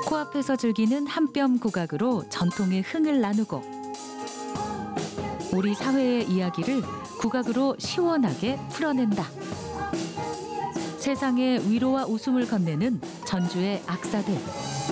코앞에서 즐기는 한뼘 국악으로 전통의 흥을 나누고 우리 사회의 이야기를 국악으로 시원하게 풀어낸다. 세상에 위로와 웃음을 건네는 전주의 악사들.